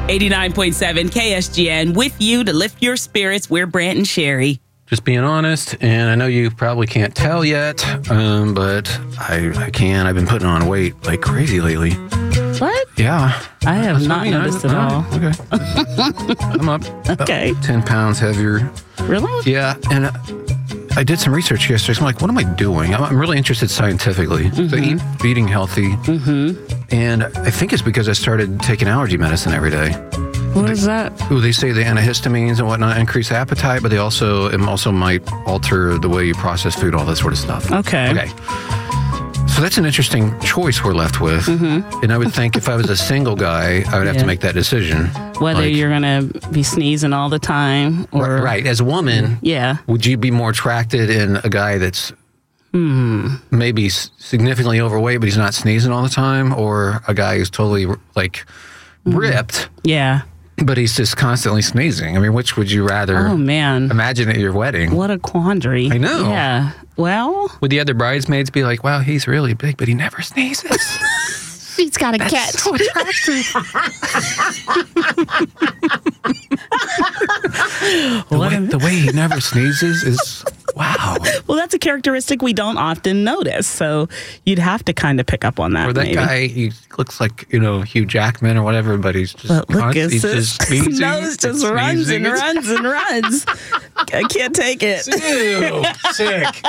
89.7 KSGN with you to lift your spirits. We're Brant and Sherry. Just being honest, and I know you probably can't tell yet, but I can. I've been putting on weight like crazy lately. What? Yeah. I have not noticed at all. Okay. I'm up. Okay. 10 pounds heavier. Really? Yeah, and I did some research yesterday. So I'm like, what am I doing? I'm really interested scientifically. So eating healthy. And I think it's because I started taking allergy medicine every day. What is that? They say the antihistamines and whatnot increase appetite, but it also might alter the way you process food, all that sort of stuff. Okay. So that's an interesting choice we're left with. And I would think if I was a single guy, I would have to make that decision. Whether you're going to be sneezing all the time or... Right. As a woman, would you be more attracted in a guy that's maybe significantly overweight, but he's not sneezing all the time, or a guy who's totally like ripped? Yeah. But he's just constantly sneezing. I mean, which would you rather imagine at your wedding? What a quandary. I know. Yeah. Well... Would the other bridesmaids be like, wow, he's really big, but he never sneezes? He's got a catch. So attractive. the way he never sneezes is... Wow. Well, that's a characteristic we don't often notice, so you'd have to kind of pick up on that. Or that guy, he looks like, Hugh Jackman or whatever, but he's just... But look, his nose just runs and runs and runs. I can't take it. Ew, sick.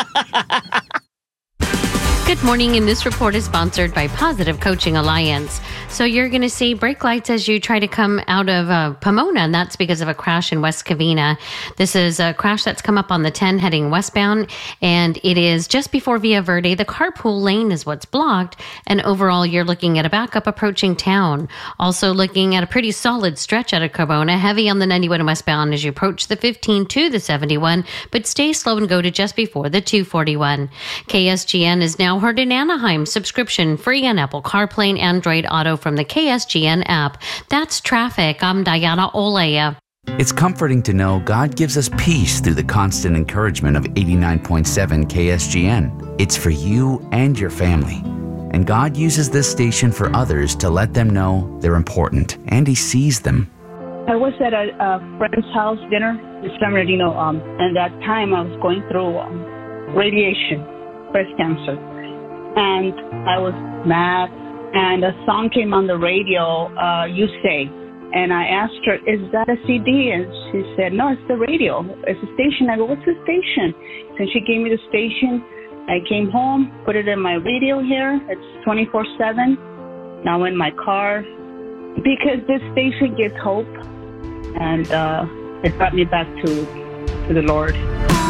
Good morning, and this report is sponsored by Positive Coaching Alliance. So you're going to see brake lights as you try to come out of Pomona, and that's because of a crash in West Covina. This is a crash that's come up on the 10 heading westbound, and it is just before Via Verde. The carpool lane is what's blocked, and overall you're looking at a backup approaching town. Also looking at a pretty solid stretch out of Pomona, heavy on the 91 westbound as you approach the 15 to the 71, but stay slow and go to just before the 241. KSGN is now heard in Anaheim, subscription free on Apple CarPlay and Android Auto from the KSGN app. That's traffic. I'm Diana Olea. It's comforting to know God gives us peace through the constant encouragement of 89.7 KSGN. It's for you and your family. And God uses this station for others to let them know they're important, and He sees them. I was at a friend's house dinner in San Bernardino, and that time I was going through radiation, breast cancer. And I was mad, and a song came on the radio, You Say. And I asked her, is that a CD? And she said, no, it's the radio. It's a station. I go, what's the station? And she gave me the station. I came home, put it in my radio here. It's 24/7. Now in my car, because this station gives hope. And it brought me back to the Lord.